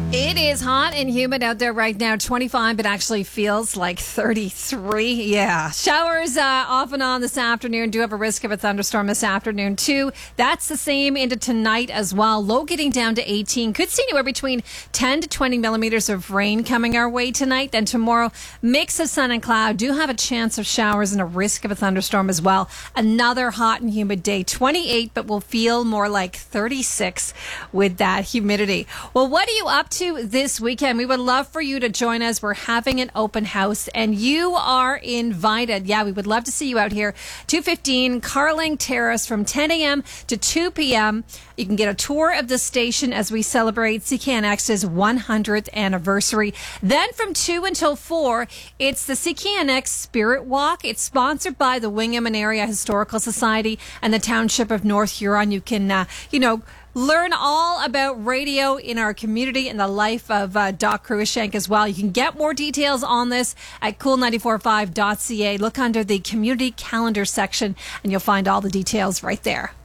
It is hot and humid out there right now. 25, but actually feels like 33. Yeah. Showers off and on this afternoon. Do have a risk of a thunderstorm this afternoon, too. That's the same into tonight as well. Low getting down to 18. Could see anywhere between 10 to 20 millimeters of rain coming our way tonight. Then tomorrow, mix of sun and cloud. Do have a chance of showers and a risk of a thunderstorm as well. Another hot and humid day. 28, but will feel more like 36 with that humidity. Well, what are you up to this weekend? We would love for you to join us. We're having an open house and you are invited. Yeah, we would love to see you out here. 215 Carling Terrace from 10 a.m. to 2 p.m. You can get a tour of the station as we celebrate CKNX's 100th anniversary. Then from 2 until 4, it's the CKNX Spirit Walk. It's sponsored by the Wingham and Area Historical Society and the Township of North Huron. You can, learn all about radio in our community and the life of Doc Cruikshank as well. You can get more details on this at cool945.ca. Look under the community calendar section and you'll find all the details right there.